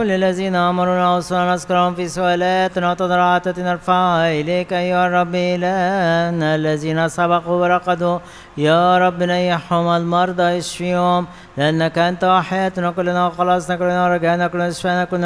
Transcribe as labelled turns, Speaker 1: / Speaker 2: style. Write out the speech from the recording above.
Speaker 1: للذين أمرنا وصلنا نذكرهم في سؤالاتنا وتضرعاتنا نرفعها إليك أيها الرب إلهنا. الذين سبقوا ورقدوا يا رب نيحهم، المرضى اشفيهم، لأنك أنت وحياتنا كلنا وخلاصنا كلنا ورجعنا كلنا شفانا كلنا